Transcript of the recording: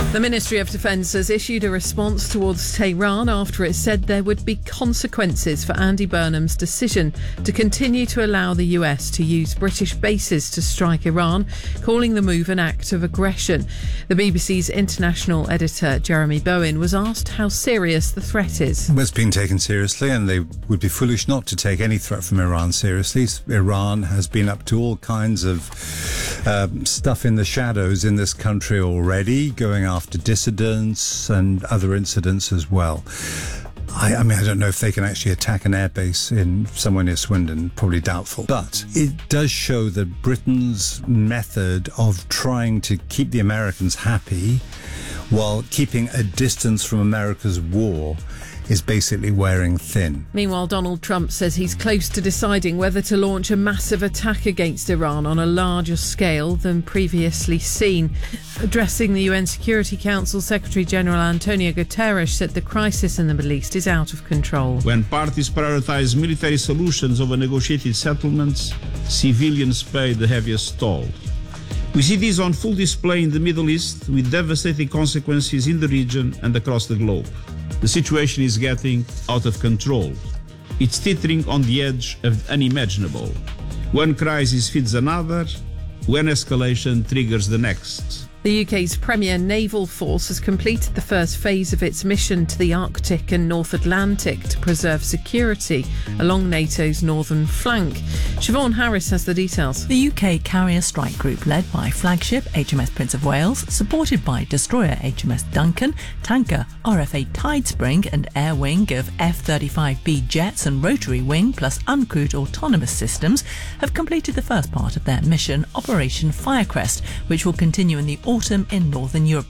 The Ministry of Defence has issued a response towards Tehran after it said there would be consequences for Andy Burnham's decision to continue to allow the US to use British bases to strike Iran, calling the move an act of aggression. The BBC's international editor, Jeremy Bowen, was asked how serious the threat is. It's been taken seriously, and they would be foolish not to take any threat from Iran seriously. Iran has been up to all kinds of stuff in the shadows in this country already, going after dissidents and other incidents as well. I mean, I don't know if they can actually attack an airbase in somewhere near Swindon, probably doubtful. But it does show that Britain's method of trying to keep the Americans happy while keeping a distance from America's war is basically wearing thin. Meanwhile, Donald Trump says he's close to deciding whether to launch a massive attack against Iran on a larger scale than previously seen. Addressing the UN Security Council, Secretary-General Antonio Guterres said the crisis in the Middle East is out of control. When parties prioritize military solutions over negotiated settlements, civilians pay the heaviest toll. We see this on full display in the Middle East, with devastating consequences in the region and across the globe. The situation is getting out of control. It's teetering on the edge of the unimaginable. One crisis feeds another, when escalation triggers the next. The UK's premier naval force has completed the first phase of its mission to the Arctic and North Atlantic to preserve security along NATO's northern flank. Siobhan Harris has the details. The UK carrier strike group, led by flagship HMS Prince of Wales, supported by destroyer HMS Duncan, tanker RFA Tidespring and air wing of F-35B jets and rotary wing plus uncrewed autonomous systems, have completed the first part of their mission, Operation Firecrest, which will continue in the autumn in Northern Europe.